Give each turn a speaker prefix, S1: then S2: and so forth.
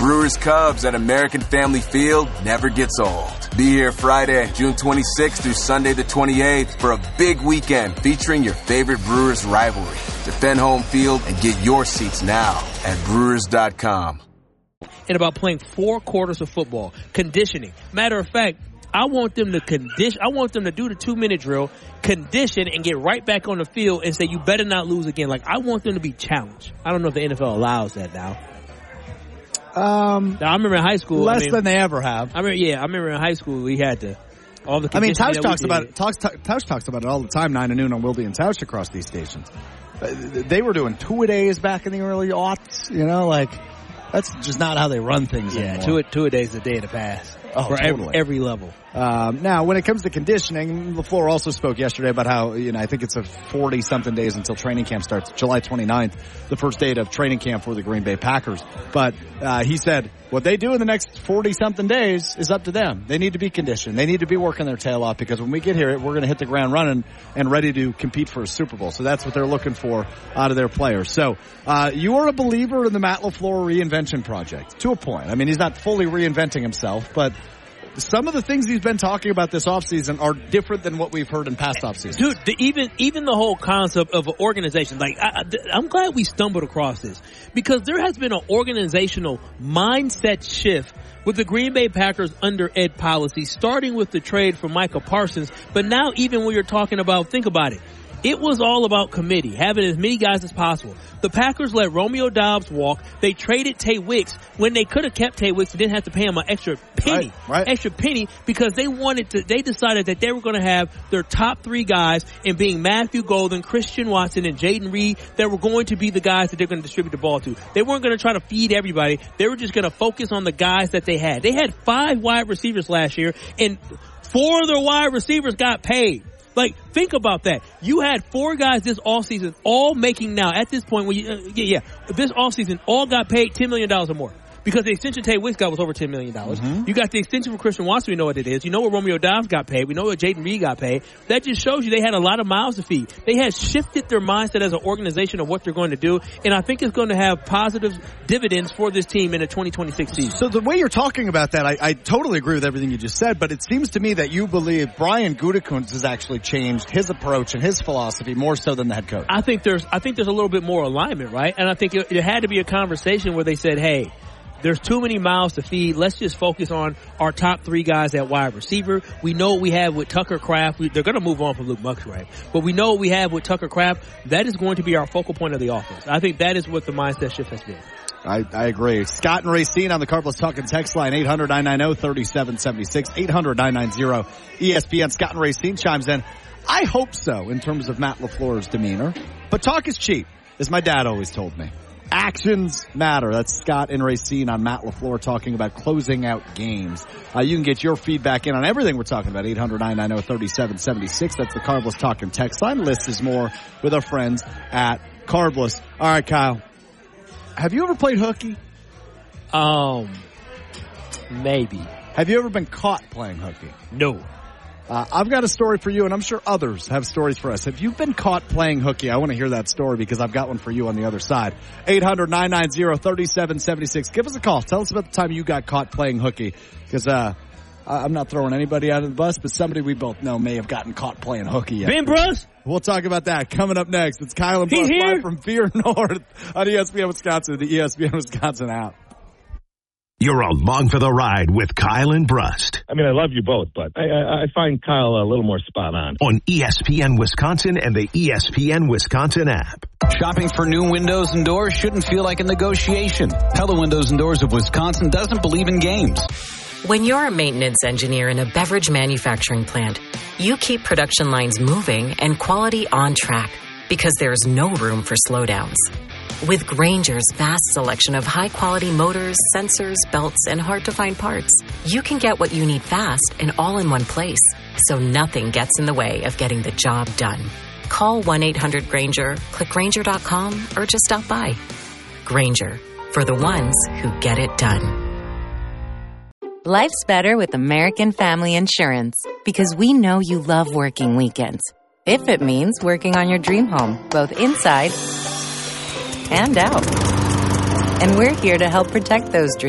S1: Brewers Cubs at American Family Field never gets old. Be here Friday, June 26th through Sunday the 28th for a big weekend featuring your favorite Brewers rivalry. Defend home field and get your seats now at Brewers.com.
S2: And about playing 4 quarters of football, conditioning. Matter of fact, I want them to condition. I want them to do the 2-minute drill, condition, and get right back on the field and say, you better not lose again. Like, I want them to be challenged. I don't know if the NFL allows that now. I remember in high school.
S3: Less than they ever have.
S2: I remember in high school we had to. All the
S3: Tausch talks about it. Tausch talks about it all the time. 9 to noon on Wilde and Tausch across these stations. They were doing 2-a-days back in the early aughts. You know, like that's just not how they run things anymore.
S2: 2-a-days a day to pass.
S3: Oh,
S2: for
S3: totally.
S2: every level.
S3: Now, when it comes to conditioning, LaFleur also spoke yesterday about how, I think it's a 40-something days until training camp starts. July 29th, the first date of training camp for the Green Bay Packers. But he said what they do in the next 40-something days is up to them. They need to be conditioned. They need to be working their tail off because when we get here, we're going to hit the ground running and ready to compete for a Super Bowl. So that's what they're looking for out of their players. So you are a believer in the Matt LaFleur reinvention project to a point. I mean, he's not fully reinventing himself, but some of the things he's been talking about this offseason are different than what we've heard in past offseasons.
S2: Dude, even the whole concept of an organization, like I'm glad we stumbled across this because there has been an organizational mindset shift with the Green Bay Packers under Ed Policy, starting with the trade for Micah Parsons. But now even when you're talking about, think about it. It was all about committee, having as many guys as possible. The Packers let Romeo Doubs walk. They traded Tay Wicks when they could have kept Tay Wicks and didn't have to pay him an extra penny.
S3: Right.
S2: Extra penny because they decided that they were going to have their top 3 guys in being Matthew Golden, Christian Watson, and Jaden Reed that were going to be the guys that they're going to distribute the ball to. They weren't going to try to feed everybody. They were just going to focus on the guys that they had. They had 5 wide receivers last year and 4 of their wide receivers got paid. Like, think about that. You had 4 guys this offseason all making now, at this point, this offseason all got paid $10 million or more. Because the extension Tay Wicks got was over $10 million. Mm-hmm. You got the extension for Christian Watson, we know what it is. You know what Romeo Doubs got paid. We know what Jaden Reed got paid. That just shows you they had a lot of mouths to feed. They had shifted their mindset as an organization of what they're going to do, and I think it's going to have positive dividends for this team in the 2026 season.
S3: So the way you're talking about that, I totally agree with everything you just said, but it seems to me that you believe Brian Gutekunst has actually changed his approach and his philosophy more so than the head coach.
S2: I think there's a little bit more alignment, right? And I think it had to be a conversation where they said, hey, there's too many mouths to feed. Let's just focus on our top 3 guys at wide receiver. We know what we have with Tucker Kraft. They're going to move on from Luke Musgrave. But we know what we have with Tucker Kraft. That is going to be our focal point of the offense. I think that is what the mindset shift has been.
S3: I agree. Scott and Racine on the Carbless Talking text line, 800-990-3776, 800-990-ESPN. Scott and Racine chimes in. I hope so in terms of Matt LaFleur's demeanor. But talk is cheap, as my dad always told me. Actions matter. That's Scott and Racine on Matt LaFleur talking about closing out games. You can get your feedback in on everything we're talking about. 800-990-3776. That's the Carbless Talking text line. List is more with our friends at Carbless. All right, Kyle. Have you ever played hooky?
S2: Maybe.
S3: Have you ever been caught playing hooky?
S2: No.
S3: I've got a story for you, and I'm sure others have stories for us. If you've been caught playing hooky, I want to hear that story because I've got one for you on the other side. 800-990-3776. Give us a call. Tell us about the time you got caught playing hooky because I'm not throwing anybody out of the bus, but somebody we both know may have gotten caught playing hooky yet.
S2: Ben Bruss?
S3: We'll talk about that coming up next. It's Kyle and Bruss live from Fear North on ESPN Wisconsin, the ESPN Wisconsin app.
S4: You're along for the ride with Kyle and Brust.
S5: I mean, I love you both, but I find Kyle a little more spot on.
S4: On ESPN Wisconsin and the ESPN Wisconsin app.
S6: Shopping for new windows and doors shouldn't feel like a negotiation. Pella Windows and Doors of Wisconsin doesn't believe in games.
S7: When you're a maintenance engineer in a beverage manufacturing plant, you keep production lines moving and quality on track because there's no room for slowdowns. With Grainger's vast selection of high-quality motors, sensors, belts, and hard-to-find parts, you can get what you need fast and all in one place, so nothing gets in the way of getting the job done. Call 1-800-GRAINGER, click Grainger.com, or just stop by. Grainger, for the ones who get it done.
S8: Life's better with American Family Insurance because we know you love working weekends. If it means working on your dream home, both inside and out. And we're here to help protect those dreams.